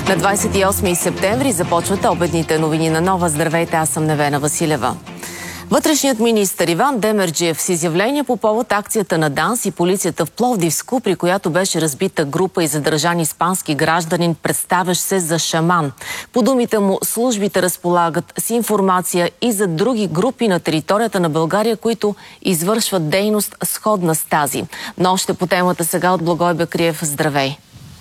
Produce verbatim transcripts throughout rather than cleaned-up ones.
На двадесет и осми септември започват обедните новини на Нова. Здравейте, аз съм Невена Василева. Вътрешният министър Иван Демерджиев с изявление по повод акцията на ДАНС и полицията в Пловдивско, при която беше разбита група и задържан испански гражданин, представящ се за шаман. По думите му, службите разполагат с информация и за други групи на територията на България, които извършват дейност сходна с тази. Но още по темата сега от Благой Бекриев. Здравей!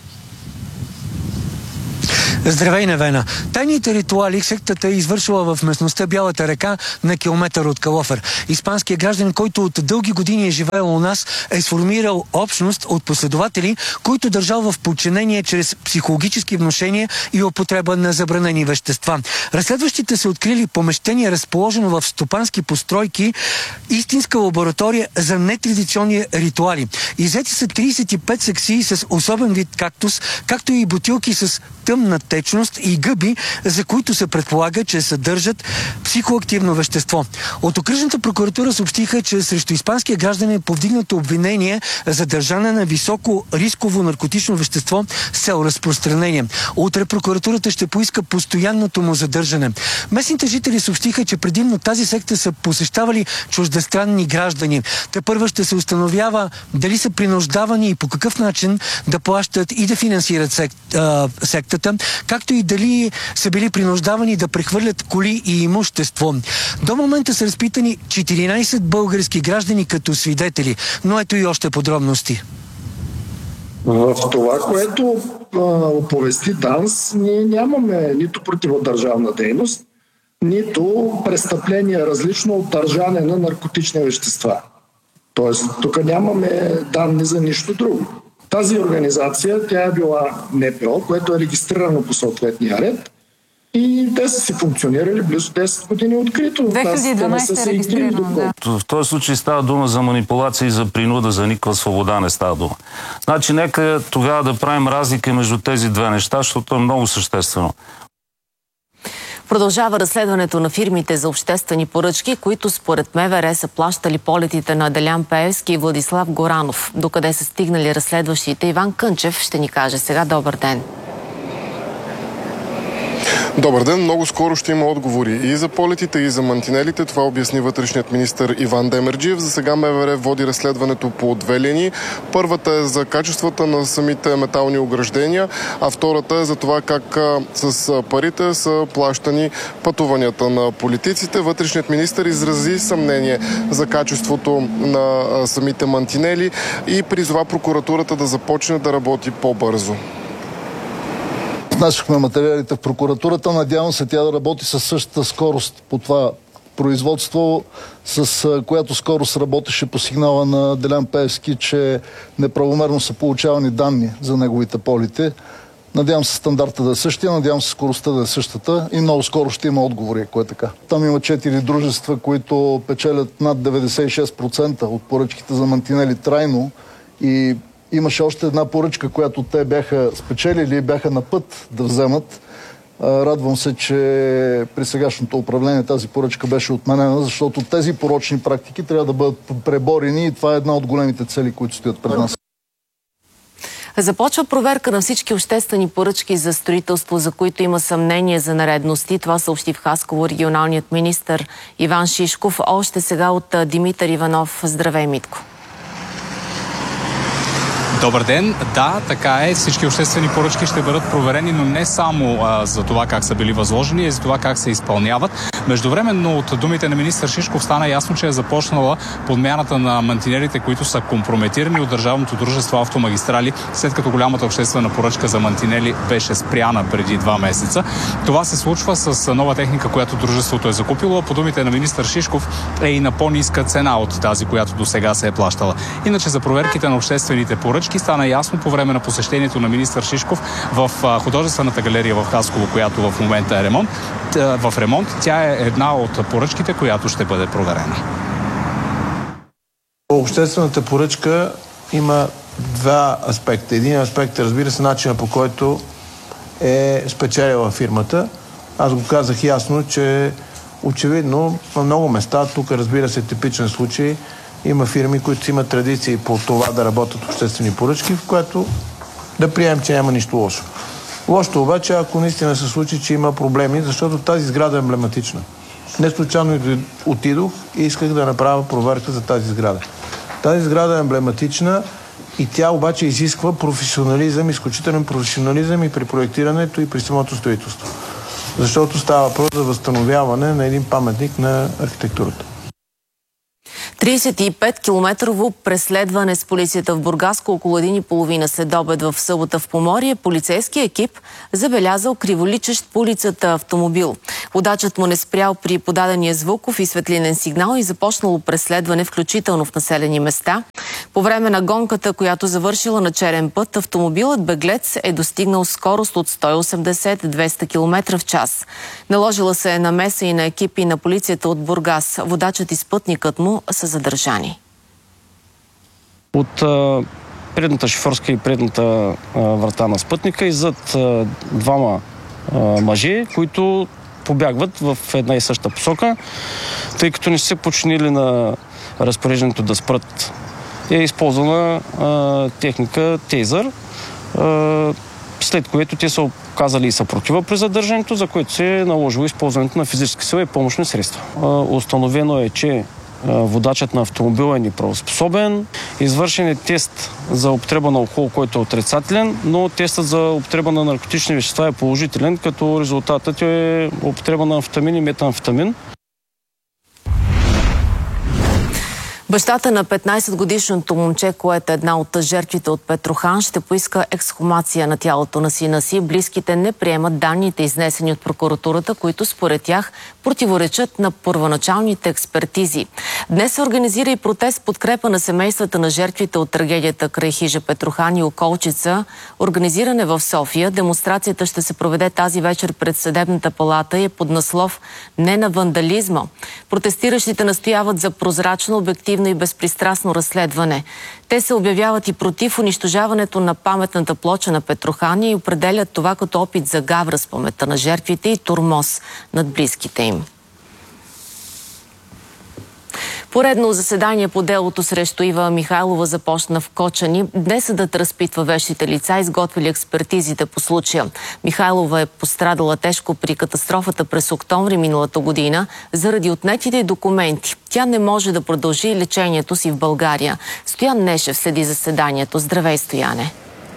Здравей, Невена! Тайните ритуали сектата е извършила в местността Бялата река на километър от Калофер. Испанският гражданин, който от дълги години е живеел у нас, е сформирал общност от последователи, които държал в подчинение чрез психологически внушения и употреба на забранени вещества. Разследващите са открили помещение, разположено в стопански постройки, истинска лаборатория за нетрадиционни ритуали. Иззети са тридесет и пет саксии с особен вид кактус, както и бутилки с тъмна течност и гъби, за които се предполага, че съдържат психоактивно вещество. От окръжната прокуратура съобщиха, че срещу испанския гражданин е повдигнато обвинение за държане на високо рисково наркотично вещество с цел разпространение. Утре прокуратурата ще поиска постоянното му задържане. Местните жители съобщиха, че предимно тази секта са посещавали чуждестранни граждани. Тепърва ще се установява дали са принуждавани и по какъв начин да плащат и да финансират сек... а, сектата, както и дали са били принуждавани да прехвърлят коли и имущество. До момента са разпитани четиринадесет български граждани като свидетели, но ето и още подробности. В това, което а, оповести ДАНС, ние нямаме нито противодържавна дейност, нито престъпление различно от държане на наркотични вещества. Тоест, тук нямаме данни за нищо друго. Тази организация, тя е била НПО, което е регистрирано по съответния ред и те са си функционирали близо десет години открито. две хиляди и дванадесета е регистрирано, да. В този случай става дума за манипулация и за принуда, за никаква свобода не става дума. Значи нека тогава да правим разлика между тези две неща, защото е много съществено. Продължава разследването на фирмите за обществени поръчки, които според МВР са плащали полетите на Делян Пеевски и Владислав Горанов. Докъде са стигнали разследващите, Иван Кънчев ще ни каже сега. Добър ден! Добър ден! Много скоро ще има отговори и за полетите, и за мантинелите. Това обясни вътрешният министър Иван Демерджиев. За сега МВР води разследването по две линии. Първата е за качествата на самите метални ограждения, а втората е за това как с парите са плащани пътуванията на политиците. Вътрешният министър изрази съмнение за качеството на самите мантинели и призова прокуратурата да започне да работи по-бързо. Внасяхме материалите в прокуратурата. Надявам се тя да работи със същата скорост по това производство, с която скорост работеше по сигнала на Делян Пеевски, че неправомерно са получавани данни за неговите полети. Надявам се стандарта да е същия, надявам се скоростта да е същата и много скоро ще има отговори, ако е така. Там има четири дружества, които печелят над деветдесет и шест процента от поръчките за мантинели трайно и имаше още една поръчка, която те бяха спечелили и бяха на път да вземат. Радвам се, че при сегашното управление тази поръчка беше отменена, защото тези порочни практики трябва да бъдат преборени и това е една от големите цели, които стоят пред нас. Започва проверка на всички обществени поръчки за строителство, за които има съмнение за нередности. Това съобщи в Хасково регионалният министър Иван Шишков. Още сега от Димитър Иванов. Здравей, Митко! Добър ден. Да, така е. Всички обществени поръчки ще бъдат проверени, но не само а, за това как са били възложени, а за това как се изпълняват. Междувременно от думите на министър Шишков стана ясно, че е започнала подмяната на мантинелите, които са компрометирани от Държавното дружество Автомагистрали, след като голямата обществена поръчка за мантинели беше спряна преди два месеца. Това се случва с нова техника, която дружеството е закупило. По думите на министър Шишков е и на по-ниска цена от тази, която до сега се е плащала. Иначе за проверките на обществените поръчки стана ясно по време на посещението на министър Шишков в художествената галерия в Хасково, която в момента е ремонт. В ремонт. Тя е една от поръчките, която ще бъде проверена. Обществената поръчка има два аспекта. Един аспект е, разбира се, начина, по който е спечелила фирмата. Аз го казах ясно, че очевидно на много места, тук разбира се типичен случай, има фирми, които имат традиции по това да работят обществени поръчки, в което да приемем, че няма нищо лошо. Лошото обаче, ако наистина се случи, че има проблеми, защото тази сграда е емблематична. Не случайно отидох и исках да направя проверка за тази сграда. Тази сграда е емблематична и тя обаче изисква професионализъм, изключителен професионализъм и при проектирането, и при самото строителство. Защото става въпрос за възстановяване на един паметник на архитектурата. тридесет и пет километрово преследване с полицията в Бургаско около един и половина след обед в събота в Поморие. Полицейски екип забелязал криволичещ по улицата автомобил. Водачът му не спрял при подадения звуков и светлинен сигнал и започнало преследване, включително в населени места. По време на гонката, която завършила на черен път, автомобилът беглец е достигнал скорост от сто и осемдесет до двеста километра в час. Наложила се е намеса и на екипи на полицията от Бургас. Водачът и спътникът му са задържани. От а, предната шофьорска и предната а, врата на спътника иззад а, двама а, мъже, които побягват в една и съща посока, тъй като не се починили на разпореждането да спрат. Е използвана а, техника тейзър, а, след което те са оказали и съпротива при задържането, за което се е наложило използването на физически сила и помощни средства. А, установено е, че водачът на автомобила е неправоспособен. Извършен е тест за употреба на алкохол, който е отрицателен, но тестът за употреба на наркотични вещества е положителен, като резултатът е употреба на амфетамин и метамфетамин. Бащата на петнайсетгодишното момче, което е една от жертвите от Петрохан, ще поиска ексхумация на тялото на сина си. Близките не приемат данните, изнесени от прокуратурата, които според тях противоречат на първоначалните експертизи. Днес се организира и протест подкрепа на семействата на жертвите от трагедията край хижа Петрохан и Околчица, организиране в София. Демонстрацията ще се проведе тази вечер пред Съдебната палата и е под наслов "Не на вандализма". Протестиращите настояват за прозрачно, обективно и безпристрастно разследване. Те се обявяват и против унищожаването на паметната плоча на Петрохан и определят това като опит за гавра с паметта на жертвите и тормоз над близките им. Поредно заседание по делото срещу Ива Михайлова започна в Кочани. Днес съдът разпитва вещите лица, изготвили експертизите по случая. Михайлова е пострадала тежко при катастрофата през октомври миналата година заради отнетите документи. Тя не може да продължи лечението си в България. Стоян Нешев следи заседанието. Здравей, Стояне!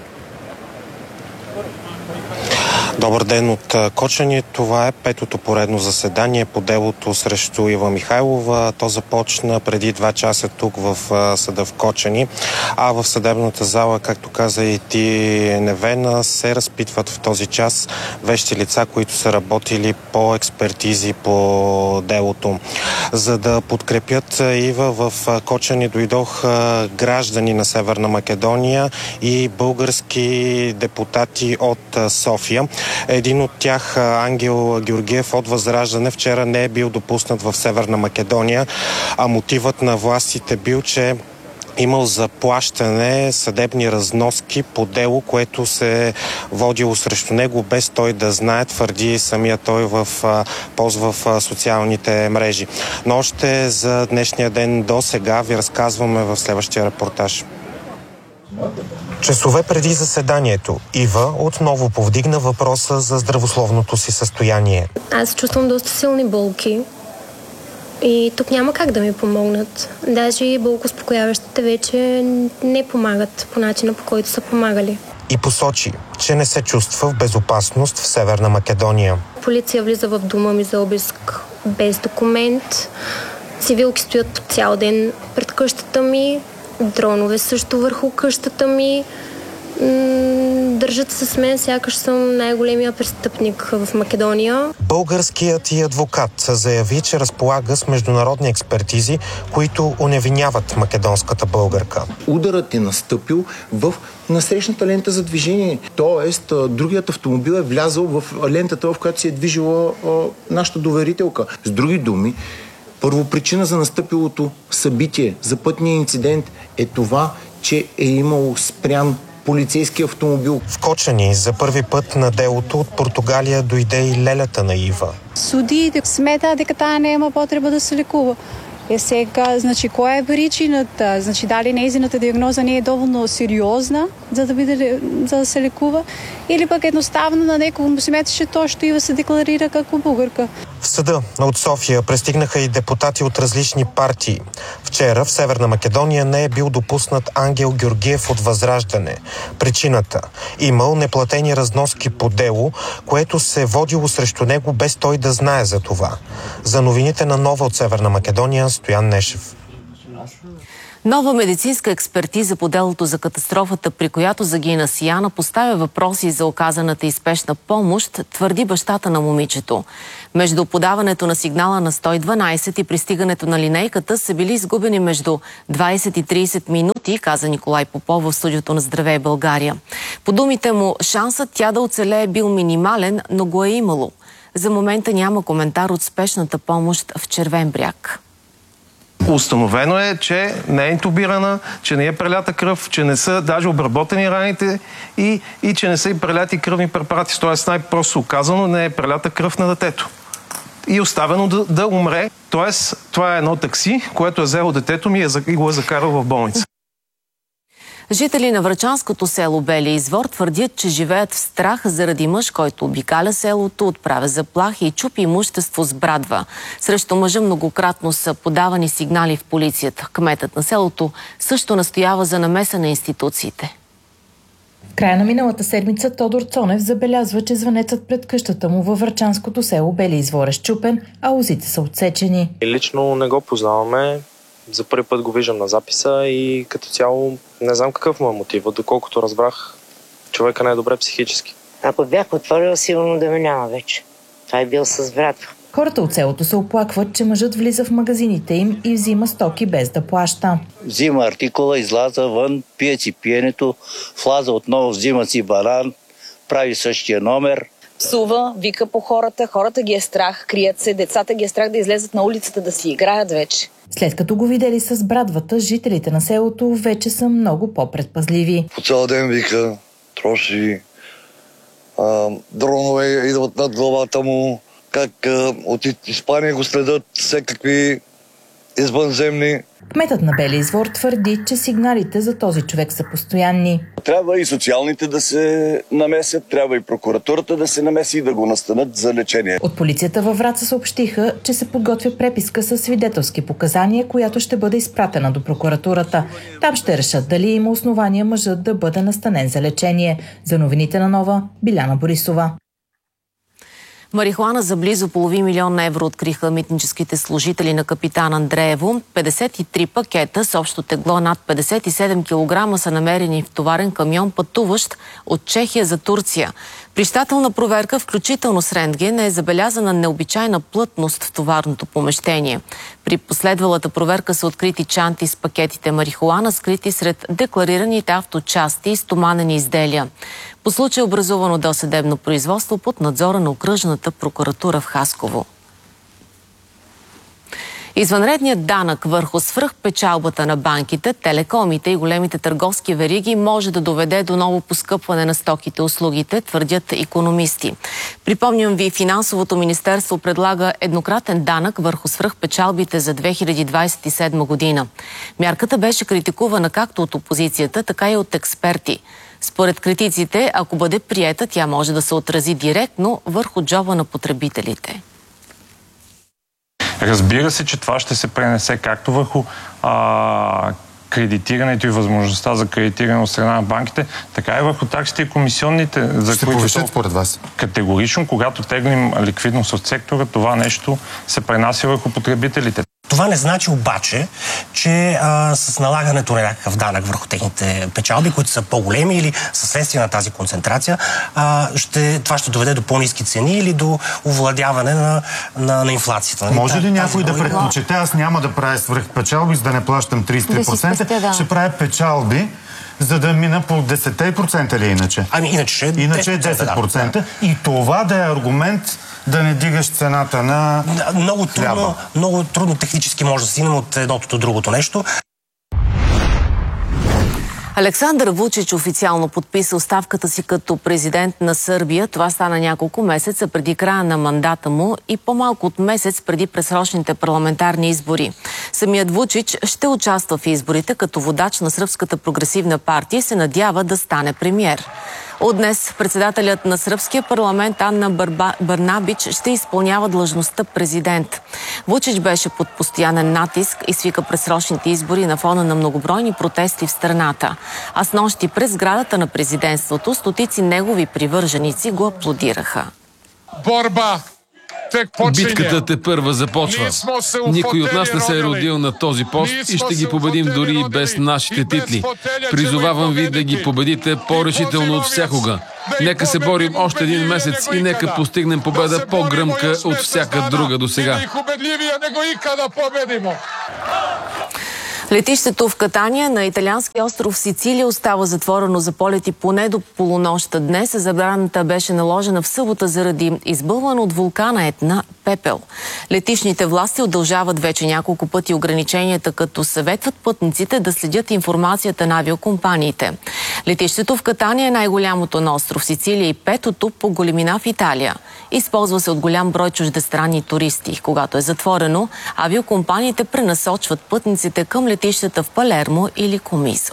Добър ден от Кочани. Това е петото поредно заседание по делото срещу Ива Михайлова. То започна преди два часа тук в съда в Кочани, а в съдебната зала, както каза и ти, Невена, се разпитват в този час вещи лица, които са работили по експертизи по делото. За да подкрепят Ива, в Кочани дойдох граждани на Северна Македония и български депутати от София. Един от тях, Ангел Георгиев от Възраждане, вчера не е бил допуснат в Северна Македония, а мотивът на властите бил, че имал заплащане, съдебни разноски по дело, което се е водило срещу него, без той да знае, твърди самия той в пост в социалните мрежи. Но още за днешния ден до сега ви разказваме в следващия репортаж. Часове преди заседанието, Ива отново повдигна въпроса за здравословното си състояние. Аз чувствам доста силни болки и тук няма как да ми помогнат. Даже и болкоуспокояващите вече не помагат по начина, по който са помагали. И посочи, че не се чувства в безопасност в Северна Македония. Полиция влиза в дома ми за обиск без документ. Цивилки стоят цял ден пред къщата ми. Дронове също върху къщата ми. Държат се с мен, сякаш съм най-големия престъпник в Македония. Българският и адвокат заяви, че разполага с международни експертизи, които оневиняват македонската българка. Ударът е настъпил в насрещната лента за движение. Тоест, другият автомобил е влязъл в лентата, в която се е движила нашата доверителка. С други думи, първопричина за настъпилото събитие, за пътния инцидент е това, че е имало спрян полицейски автомобил. В Кочани за първи път на делото от Португалия дойде и лелята на Ива. Судиите смета дека таа нема потреба да се лекува. Е сега, значи, коя е причината? Значи, дали нейзината диагноза не е доволно сериозна, за да, биде, за да се лекува? Или пък едноставно на некого му смяташе то, що Ива се декларира како българка? В съда от София пристигнаха и депутати от различни партии. Вчера в Северна Македония не е бил допуснат Ангел Георгиев от Възраждане. Причината – имал неплатени разноски по дело, което се е водило срещу него без той да знае за това. За новините на Нова от Северна Македония, Стоян Нешев. Нова медицинска експертиза по делото за катастрофата, при която загина Сияна, поставя въпроси за оказаната и спешна помощ, твърди бащата на момичето. Между подаването на сигнала на сто и дванайсет и пристигането на линейката са били изгубени между двайсет и трийсет минути, каза Николай Попов в студиото на Здравей България. По думите му, шансът тя да оцелее е бил минимален, но го е имало. За момента няма коментар от спешната помощ в Червен бряг. Установено е, че не е интубирана, че не е прелята кръв, че не са даже обработени раните и, и че не са и преляти кръвни препарати. Тоест, най-просто казано, не е прелята кръв на детето. И оставено да, да умре. Тоест, това е едно такси, което е взело детето ми и го е закарал в болница. Жители на врачанското село Бели извор твърдят, че живеят в страх заради мъж, който обикаля селото, отправя заплахи и чупи имущество с брадва. Срещу мъжа многократно са подавани сигнали в полицията. Кметът на селото също настоява за намеса на институциите. В края на миналата седмица Тодор Цонев забелязва, че звънецът пред къщата му във врачанското село Бели извор е счупен, а узите са отсечени. Лично не го познаваме. За първи път го виждам на записа и като цяло не знам какъв му е мотива. Доколкото разбрах, човека не е добре психически. Ако бях отворила, сигурно да ме няма вече. Той е бил с братва. Хората от селото се оплакват, че мъжът влиза в магазините им и взима стоки без да плаща. Взима артикула, излаза вън, пие си пиенето, влаза отново, взима си банан, прави същия номер. Псува, вика по хората, хората ги е страх, крият се, децата ги е страх да излезат на улицата да си играят вече. След като го видели с брадвата, жителите на селото вече са много по-предпазливи. По цял ден вика, троши, а, дронове идват над главата му, как а, от Испания го следят всекакви извънземни. Кметът на Бели извор твърди, че сигналите за този човек са постоянни. Трябва и социалните да се намесят, трябва и прокуратурата да се намеси и да го настанат за лечение. От полицията във Враца съобщиха, че се подготвя преписка с свидетелски показания, която ще бъде изпратена до прокуратурата. Там ще решат дали има основания мъжът да бъде настанен за лечение. За новините на Нова, Биляна Борисова. Марихуана за близо половин милион евро откриха митническите служители на Капитан Андреево. петдесет и три пакета с общо тегло над петдесет и седем килограма са намерени в товарен камион, пътуващ от Чехия за Турция. При щателна проверка, включително с рентген, е забелязана необичайна плътност в товарното помещение. При последвалата проверка са открити чанти с пакетите марихуана, скрити сред декларираните авточасти и стоманени изделия. По случай образувано досъдебно производство под надзора на окръжната прокуратура в Хасково. Извънредният данък върху свръхпечалбата на банките, телекомите и големите търговски вериги може да доведе до ново поскъпване на стоките и услугите, твърдят икономисти. Припомням ви, Финансовото министерство предлага еднократен данък върху свръхпечалбите за две хиляди двадесет и седма година. Мярката беше критикувана както от опозицията, така и от експерти. Според критиците, ако бъде приета, тя може да се отрази директно върху джоба на потребителите. Разбира се, че това ще се пренесе както върху а, кредитирането и възможността за кредитиране от страна на банките, така и върху таксите и комисионните. За ще повишат според вас? Категорично, когато теглим ликвидност от сектора, това нещо се пренася върху потребителите. Това не значи обаче, че а, с налагането на някакъв данък върху техните печалби, които са по-големи или със следствие на тази концентрация, а, ще, това ще доведе до по-ниски цени или до овладяване на, на, на инфлацията. Може ли някой да предпочете, аз няма да правя свръхпечалби, за да не плащам тридесет и три процента, да спестя, да. Ще правя печалби, за да мина по десет процента ли иначе? Ами иначе, иначе е десет процента. Да. И това да е аргумент да не дигаш цената на много трудно, много трудно технически може да стигнем от едното до другото нещо. Александър Вучич официално подписа оставката си като президент на Сърбия. Това стана няколко месеца преди края на мандата му и по-малко от месец преди предсрочните парламентарни избори. Самият Вучич ще участва в изборите като водач на Сръбската прогресивна партия и се надява да стане премиер. От днес председателят на Сръбския парламент Ана Брнабич ще изпълнява длъжността президент. Вучич беше под постоянен натиск и свика предсрочните избори на фона на многобройни протести в страната. А снощи през сградата на президентството стотици негови привърженици го аплодираха. Борба! Битката тепърва започва. Никой от нас не се е родил на този пост и ще ги победим дори и без нашите титли. Призовавам ви да ги победите по-решително от всякога. Нека се борим още един месец и нека постигнем победа по-гръмка от всяка друга досега. Летището в Катания на италиански остров Сицилия остава затворено за полети поне до полунощта днес. Забраната беше наложена в събота заради избълван от вулкана Етна пепел. Летищните власти удължават вече няколко пъти ограниченията, като съветват пътниците да следят информацията на авиокомпаниите. Летището в Катания е най-голямото на остров Сицилия и петото по големина в Италия. Използва се от голям брой чуждестранни туристи. Когато е затворено, авиокомпаниите пренасочват пътниците към летищата в Палермо или Комисо.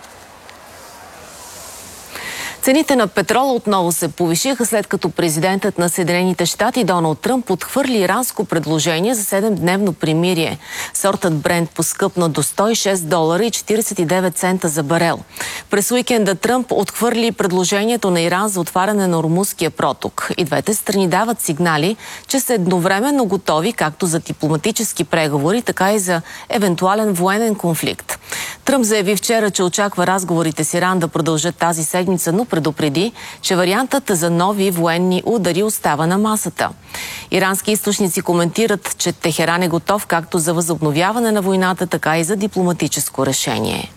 Цените на петрола отново се повишиха, след като президентът на Съединените щати Доналд Тръмп отхвърли иранско предложение за седемдневно примирие. Сортът Брент поскъпна до сто и шест долара и четиридесет и девет цента за барел. През уикенда Тръмп отхвърли предложението на Иран за отваряне на Ормузския проток. И двете страни дават сигнали, че са едновременно готови както за дипломатически преговори, така и за евентуален военен конфликт. Тръмп заяви вчера, че очаква разговорите с Иран да продължат тази седмица, но предупреди, че вариантът за нови военни удари остава на масата. Ирански източници коментират, че Техеран е готов както за възобновяване на войната, така и за дипломатическо решение.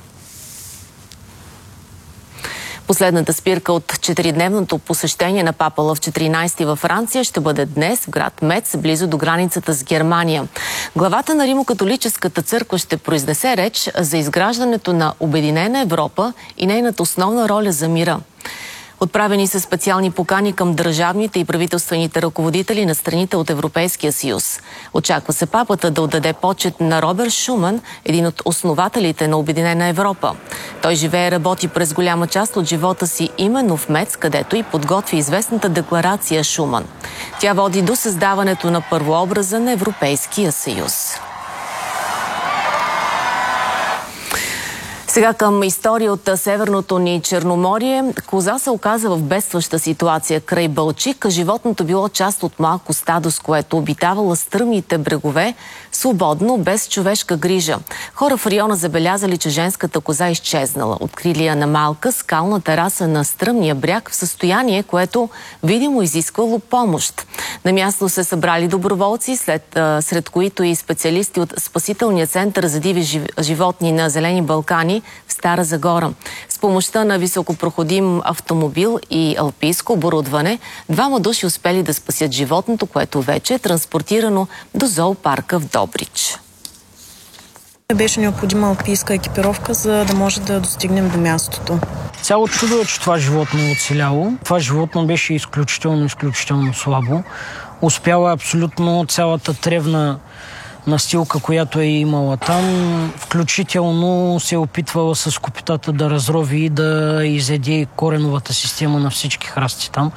Последната спирка от четиридневното посещение на папа Лъв четиринайсети във Франция ще бъде днес в град Мец, близо до границата с Германия. Главата на Римокатолическата църква ще произнесе реч за изграждането на обединена Европа и нейната основна роля за мира. Отправени са специални покани към държавните и правителствените ръководители на страните от Европейския съюз. Очаква се папата да отдаде почет на Роберт Шуман, един от основателите на Обединена Европа. Той живее и работи през голяма част от живота си именно в Мец, където и подготви известната декларация Шуман. Тя води до създаването на първообраза на Европейския съюз. Сега към история от северното ни Черноморие. Коза се оказа в бедстваща ситуация край Балчик. Животното било част от малко стадо, с което обитавала стръмните брегове, свободно, без човешка грижа. Хора в района забелязали, че женската коза изчезнала. Открили я на малка скална тераса на стръмния бряг в състояние, което видимо изисквало помощ. На място се събрали доброволци, след, а, сред които и специалисти от Спасителния център за диви животни на Зелени Балкани в Стара Загора. С помощта на високопроходим автомобил и алпийско оборудване, двама души успели да спасят животното, което вече е транспортирано до зоопарка в Добрич. Беше необходима алпийска екипировка, за да може да достигнем до мястото. Цяло чудо е, че това животно е оцеляло. Това животно беше изключително, изключително слабо. Успяла абсолютно цялата тревна настилка, която е имала там, включително се е опитвала с копитата да разрови и да изеде кореновата система на всички храсти там.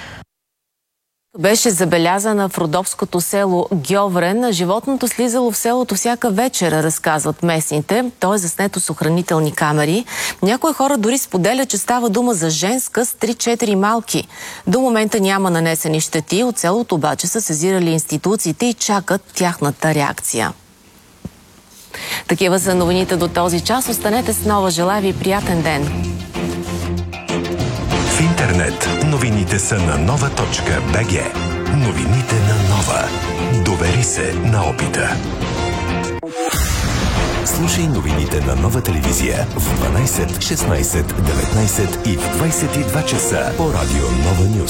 Беше забелязана в родопското село Гьоврен. Животното слизало в селото всяка вечер, разказват местните. То е заснето с охранителни камери. Някои хора дори споделят, че става дума за женска с три-четири малки. До момента няма нанесени щети. От селото обаче са сезирали институциите и чакат тяхната реакция. Такива са новините до този час. Останете с нова. Желая ви приятен ден! В интернет новините са на нова точка бе же. Новините на Нова. Довери се на опита. Слушай новините на Нова телевизия в дванайсет, шестнайсет, деветнайсет и в двайсет и два часа по радио Нова Нюз.